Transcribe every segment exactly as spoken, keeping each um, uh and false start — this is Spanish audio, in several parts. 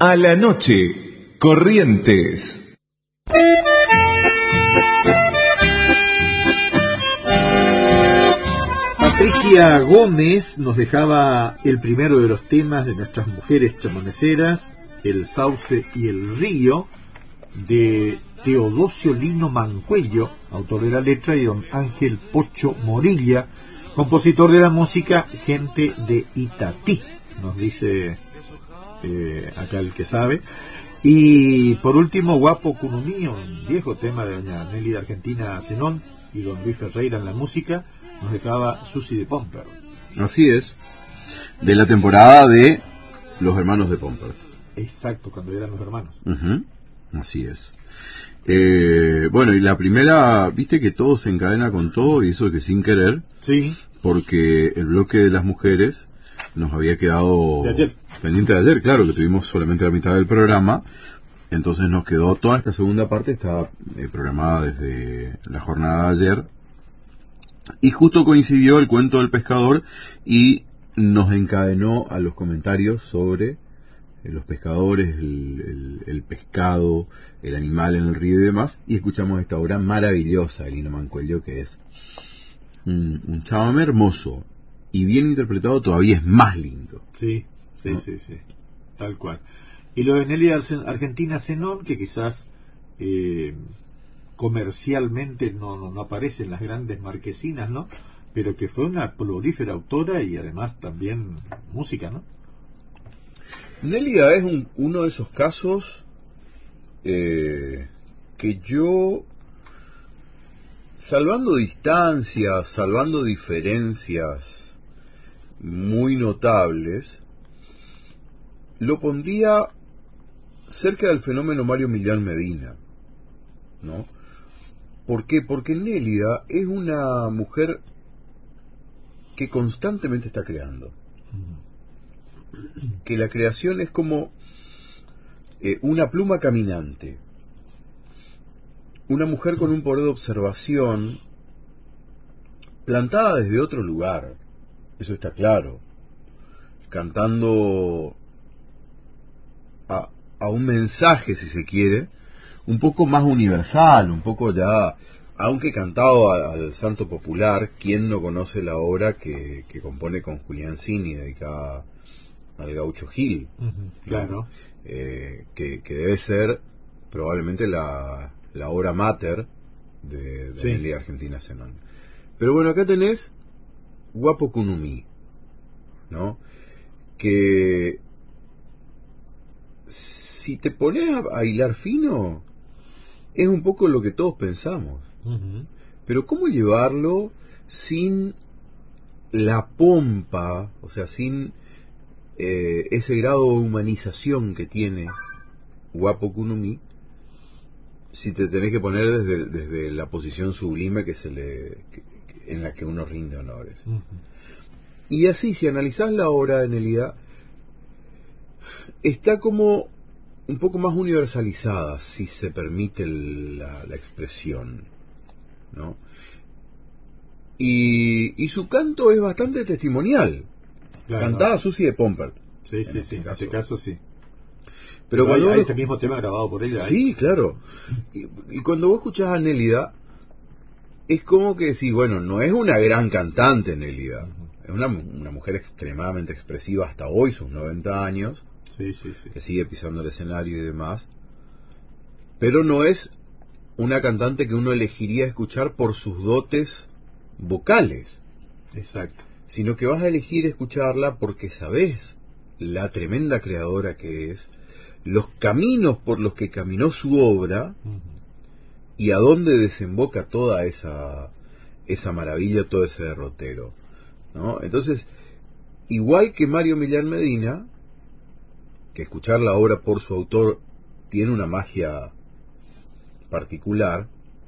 A la noche, Corrientes. Patricia Gómez nos dejaba el primero de los temas de nuestras mujeres chamoneceras, El Sauce y el Río, de Teodosio Lino Mancuello, autor de la letra, y don Ángel Pocho Morilla, compositor de la música, gente de Itatí, nos dice eh, acá el que sabe. Y por último, Guapo Kunumí, un viejo tema de doña Nelly de Argentina Zenón y don Luis Ferreira en la música, nos dejaba Susi de Pompert. Así es, de la temporada de Los Hermanos de Pompert. Exacto, cuando eran los hermanos. Uh-huh. Así es. Eh, bueno, y la primera, viste que todo se encadena con todo, y eso que sin querer. Sí. Porque el bloque de las mujeres nos había quedado de ayer. pendiente de ayer, claro, que tuvimos solamente la mitad del programa. Entonces nos quedó toda esta segunda parte, estaba eh, programada desde la jornada de ayer. Y justo coincidió el cuento del pescador y nos encadenó a los comentarios sobre eh, los pescadores, el, el, el pescado, el animal en el río y demás. Y escuchamos esta obra maravillosa de Lino Mancuello, que es un, un chamamé hermoso y bien interpretado, todavía es más lindo. Sí, sí, ¿no? sí, sí, tal cual. Y lo de Nelly Argentina Zenón, que quizás eh, comercialmente no, no, no aparece en las grandes marquesinas, ¿no? Pero que fue una prolífera autora y además también música, ¿no? Nélida es un, uno de esos casos eh, que yo, salvando distancias, salvando diferencias muy notables, lo pondría cerca del fenómeno Mario Millán Medina, ¿no? ¿Por qué? Porque Nélida es una mujer que constantemente está creando. Que la creación es como eh, una pluma caminante. Una mujer con un poder de observación plantada desde otro lugar. Eso está claro. Cantando a, a un mensaje, si se quiere, un poco más universal, un poco ya, aunque cantado a, al santo popular. ¿Quién no conoce la obra que, que compone con Julián Cini, dedicada al Gaucho Gil? Uh-huh, claro. ¿no? Eh, que, que debe ser probablemente la, la obra mater de, de sí. Nelly Argentina Zenón. Pero bueno, acá tenés Guapo Kunumí, ¿no? Que si te pones a, a hilar fino, es un poco lo que todos pensamos. Uh-huh. Pero ¿cómo llevarlo sin la pompa, o sea, sin eh, ese grado de humanización que tiene Guapo Kunumí, si te tenés que poner desde, desde la posición sublime que se le que, en la que uno rinde honores? Uh-huh. Y así, si analizás la obra de Nélida, está como un poco más universalizada, si se permite el, la, la expresión, ¿no? Y, y su canto es bastante testimonial. Claro, Cantaba ¿no? Susi de Pompert. Sí, sí, en sí, este en caso. este caso sí. Pero, Pero cuando hay, hay vos- este mismo tema grabado por ella. Sí, ¿eh? claro. Y, y cuando vos escuchás a Nélida, es como que decís, bueno, no es una gran cantante Nélida. Es una, una mujer extremadamente expresiva hasta hoy, sus noventa años, Sí, sí, sí. que sigue pisando el escenario y demás. Pero no es una cantante que uno elegiría escuchar por sus dotes vocales, Exacto. sino que vas a elegir escucharla porque sabés la tremenda creadora que es, los caminos por los que caminó su obra Uh-huh. y a dónde desemboca toda esa esa maravilla, todo ese derrotero, ¿no? Entonces, igual que Mario Millán Medina, que escuchar la obra por su autor tiene una magia particular,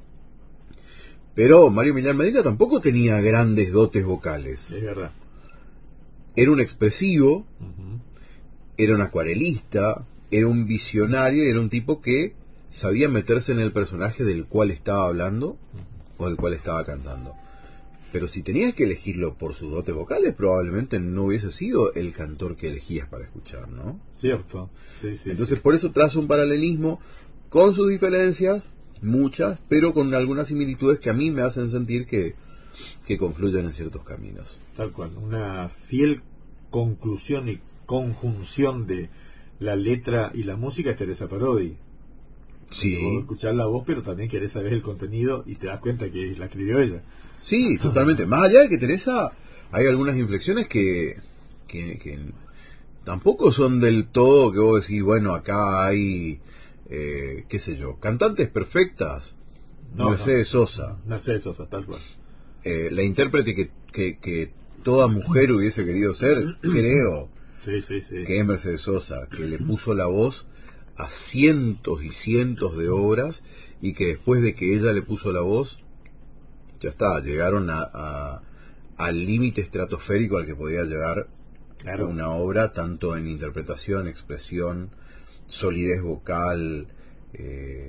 pero Mario Millán Medina tampoco tenía grandes dotes vocales. Es verdad. Era un expresivo, Uh-huh. era un acuarelista, era un visionario, era un tipo que sabía meterse en el personaje del cual estaba hablando o del cual estaba cantando. Pero si tenías que elegirlo por sus dotes vocales, probablemente no hubiese sido el cantor que elegías para escuchar, ¿no? Cierto. Sí, sí, Entonces, sí. por eso trazo un paralelismo con sus diferencias, muchas, pero con algunas similitudes que a mí me hacen sentir que, que confluyen en ciertos caminos. Tal cual. Una fiel conclusión y conjunción de la letra y la música es Teresa Parodi. Sí. Vos escuchás la voz, pero también querés saber el contenido y te das cuenta que la escribió ella. Sí, totalmente. Más allá de que Teresa, hay algunas inflexiones que, que, que tampoco son del todo que vos decís, bueno, acá hay, eh, qué sé yo, cantantes perfectas. No, Mercedes no. Sosa. Mercedes Sosa, tal cual. Eh, la intérprete que, que, que toda mujer hubiese querido ser, creo Sí, sí, sí. que es Mercedes Sosa, que le puso la voz a cientos y cientos de obras y que después de que ella le puso la voz, ya está, llegaron a, a, al límite estratosférico al que podía llegar Claro. una obra, tanto en interpretación, expresión, solidez vocal, eh,